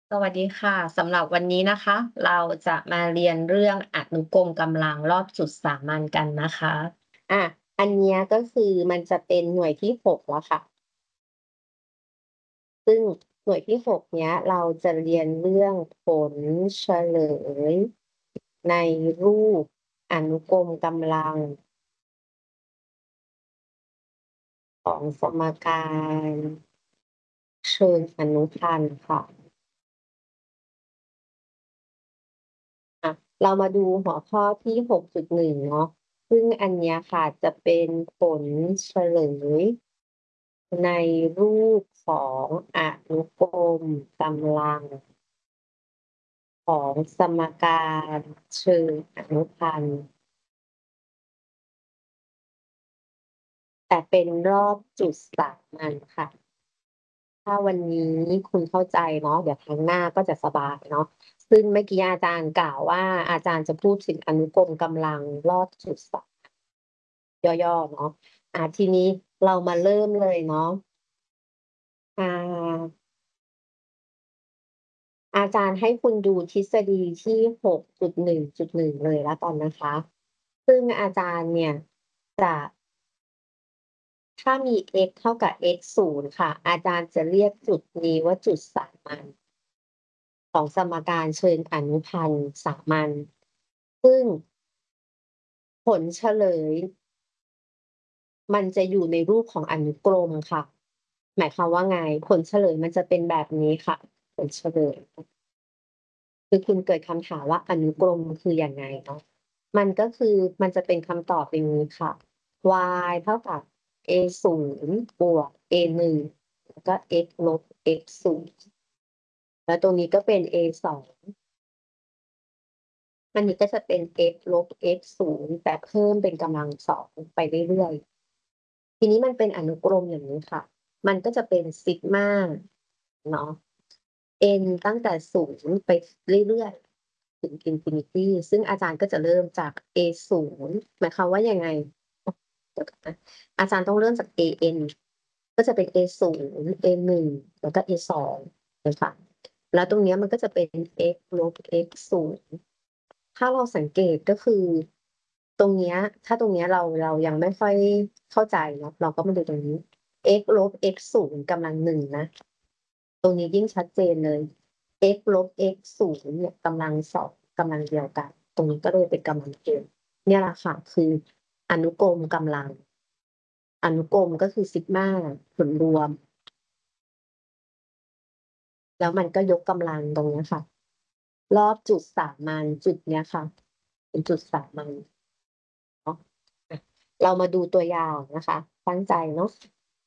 สวัสดีค่ะสำหรับวันนี้นะคะเราจะมาเรียนเรื่องอนุกรมกำลังรอบจุดสามัญกันนะคะอ่ะอันเนี้ยก็คือมันจะเป็นหน่วยที่6แล้วค่ะซึ่งหน่วยที่6เนี้ยเราจะเรียนเรื่องผลเฉลยในรูปอนุกรมกำลังของสมการเชิงอนุพันธ์ค่ะ อ่ะเรามาดูหัวข้อที่6.1เนาะซึ่งอันเนี้ยค่ะจะเป็นผลเฉลยในรูปของอนุกรมกำลังของสมการเชิงอนุพันธ์แต่เป็นรอบจุดสามัญค่ะ ถ้าวันนี้คุณเข้าใจเนาะเดี๋ยวครั้งหน้าก็จะสบายเนาะซึ่งเมื่อกี้อาจารย์กล่าวว่าอาจารย์จะพูดถึงอนุกรมกำลังรอบจุดสามย่อๆเนาะทีนี้เรามาเริ่มเลยเนาะอ่าอาจารย์ให้คุณดูทฤษฎีที่6.1.1เลยแล้วกันนะคะ ซึ่งอาจารย์เนี่ยจะถ้ามี x เท่ากับ x 0ค่ะอาจารย์จะเรียกจุดนี้ว่าจุดสามัญของสมการเชิงอนุพันธ์สามัญซึ่งผลเฉลยมันจะอยู่ในรูปของอนุกรมค่ะหมายความว่าไงผลเฉลยมันจะเป็นแบบนี้ค่ะผลเฉลยคือคุณเกิดคำถามว่าอนุกรมคือยังไงเนาะมันก็คือมันจะเป็นคำตอบอย่างนี้ค่ะ y เท่ากับ a 0บวก a 1แล้วก็ x ลบ x 0แล้วตรงนี้ก็เป็น a 2อันนี้ก็จะเป็น x ลบ x 0แต่เพิ่มเป็นกำลังสองไปเรื่อยๆทีนี้มันเป็นอนุกรมอย่างนี้ค่ะมันก็จะเป็นซิกมาเนาะ n ตั้งแต่0ไปเรื่อยๆถึงอินฟินิตี้ซึ่งอาจารย์ก็จะเริ่มจาก a 0หมายความว่ายังไงเดี๋ยวก่อนนะอาจารย์ต้องเริ่มจาก an ก็จะเป็น a 0 a 1แล้วก็ a 2นะคะแล้วตรงเนี้ยมันก็จะเป็น x ลบ x 0ถ้าเราสังเกตก็คือตรงเนี้ยถ้าตรงเนี้ยเรายังไม่ค่อยเข้าใจเนาะเราก็มาดูตรงนี้ x ลบ x 0กำลัง1นะตรงนี้ยิ่งชัดเจนเลย x ลบ x 0เนี่ยกำลังสองกำลังเดียวกันตรงนี้ก็เลยเป็นกำลังเดียวเนี่ยแหละค่ะคืออนุกรมกำลังอนุกรมก็คือซิกมาผลรวมแล้วมันก็ยกกำลังตรงนี้ค่ะรอบจุดสามัญจุดเนี้ยค่ะเป็นจุดสามัญเนาะอ่ะเรามาดูตัวอย่างนะคะตั้งใจเนาะ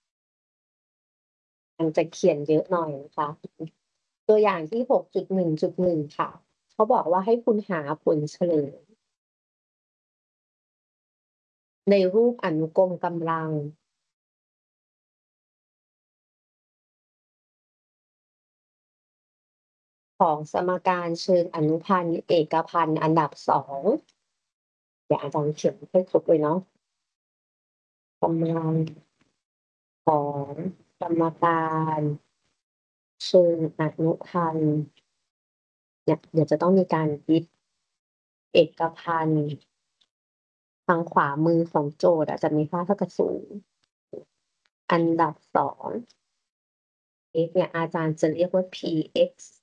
มันจะเขียนเยอะหน่อยนะคะตัวอย่างที่6.1.1ค่ะเขาบอกว่าให้คุณหาผลเฉลยในรูปอนุกรมกำลังของสมการเชิงอนุพันธ์เอกพันธ์อันดับ2เดี๋ยวอาจารย์เขียนให้ครบเลยเนาะกำลังของสมการเชิงอนุพันธ์เนี่ยเดี๋ยวจะต้องมีการยึดเอกพันธ์ทางขวามือของโจทย์จะมีค่าเท่ากับ0อันดับ2 x เนี่ยอาจารย์จะเรียกว่า px